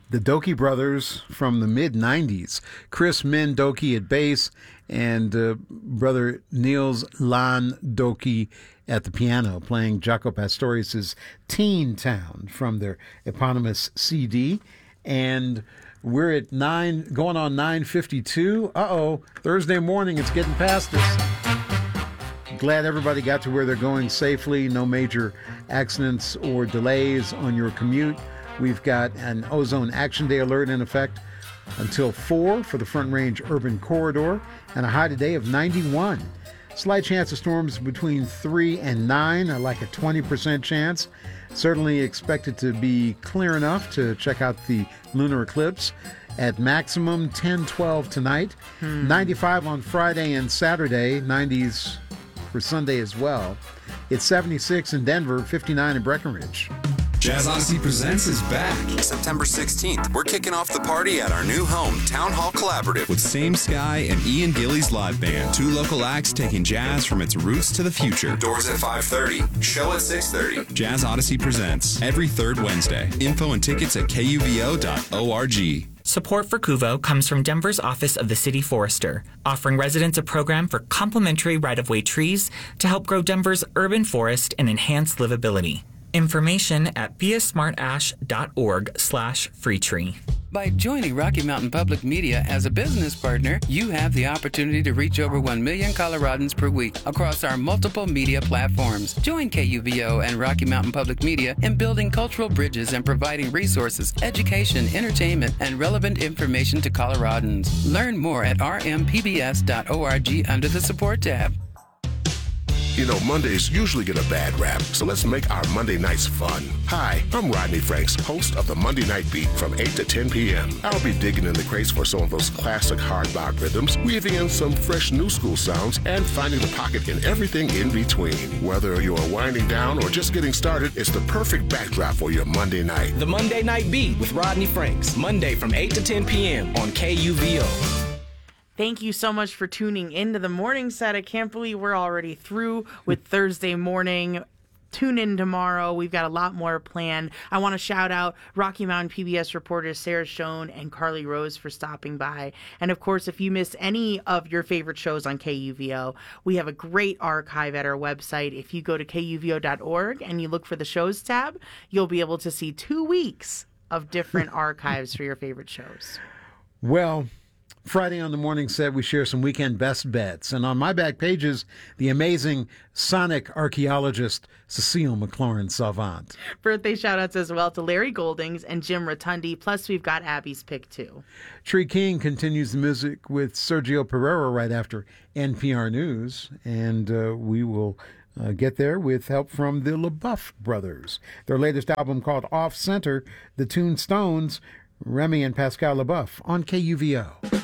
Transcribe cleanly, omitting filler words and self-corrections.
the Doki brothers from the mid-'90s. Chris Min Doki at bass and brother Niels Lan Doki at the piano, playing Jaco Pastorius' Teen Town from their eponymous CD. And we're at going on 9:52. Thursday morning, it's getting past us. Glad everybody got to where they're going safely. No major accidents or delays on your commute. We've got an ozone action day alert in effect until 4 for the Front Range Urban Corridor, and a high today of 91. Slight chance of storms between 3 and 9, like a 20% chance. Certainly expected to be clear enough to check out the lunar eclipse. At maximum 10-12 tonight, 95 on Friday and Saturday, 90s for Sunday as well. It's 76 in Denver, 59 in Breckenridge. Jazz Odyssey Presents is back. September 16th, we're kicking off the party at our new home, Town Hall Collaborative. With Same Sky and Ian Gillies Live Band. 2 local acts taking jazz from its roots to the future. Doors at 5:30. Show at 6:30. Jazz Odyssey Presents every third Wednesday. Info and tickets at kuvo.org. Support for Kuvo comes from Denver's Office of the City Forester, offering residents a program for complimentary right-of-way trees to help grow Denver's urban forest and enhance livability. Information at beasmartash.org/freetree. By joining Rocky Mountain Public Media as a business partner, you have the opportunity to reach over 1 million Coloradans per week across our multiple media platforms. Join KUVO and Rocky Mountain Public Media in building cultural bridges and providing resources, education, entertainment, and relevant information to Coloradans. Learn more at rmpbs.org under the Support tab. You know, Mondays usually get a bad rap, so let's make our Monday nights fun. Hi, I'm Rodney Franks, host of the Monday Night Beat from 8 to 10 p.m. I'll be digging in the crates for some of those classic hard bop rhythms, weaving in some fresh new school sounds, and finding the pocket in everything in between. Whether you're winding down or just getting started, it's the perfect backdrop for your Monday night. The Monday Night Beat with Rodney Franks, Monday from 8 to 10 p.m. on KUVO. Thank you so much for tuning into the morning set. I can't believe we're already through with Thursday morning. Tune in tomorrow. We've got a lot more planned. I want to shout out Rocky Mountain PBS reporters Sarah Schoen and Carly Rose for stopping by. And of course, if you missed any of your favorite shows on KUVO, we have a great archive at our website. If you go to kuvo.org and you look for the shows tab, you'll be able to see 2 weeks of different archives for your favorite shows. Well, Friday on the morning set, we share some weekend best bets. And on my back pages, the amazing sonic archaeologist Cecile McLaurin Savant. Birthday shout-outs as well to Larry Goldings and Jim Rotundi. Plus, we've got Abby's pick, too. Tree King continues the music with Sergio Pereira right after NPR News. And we will get there with help from the LaBeouf brothers. Their latest album called Off Center, The Tombstones, Remy and Pascal LaBeouf on KUVO.